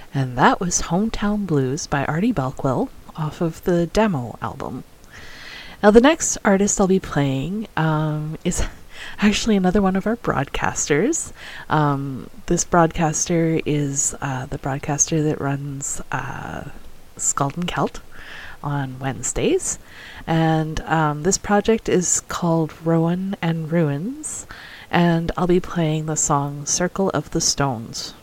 And that was Hometown Blues by Artie Belkwill off of the demo album. Now, the next artist I'll be playing is actually another one of our broadcasters. This broadcaster is the broadcaster that runs Skald and Celt on Wednesdays. And this project is called Rowan and Ruins. And I'll be playing the song Circle of the Stones.